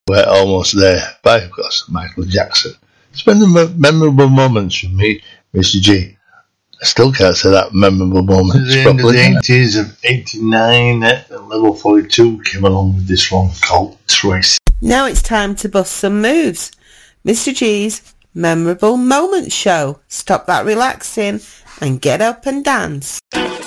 We're almost there. By, of course, Michael Jackson. It's been the memorable moments for me, Mr. G. I still can't say that memorable moment. At the end of the 80s of 89, Level 42 came along with this one called Tracy. Now it's time to bust some moves. Mr. G's Memorable Moments Show. Stop that relaxing and get up and dance.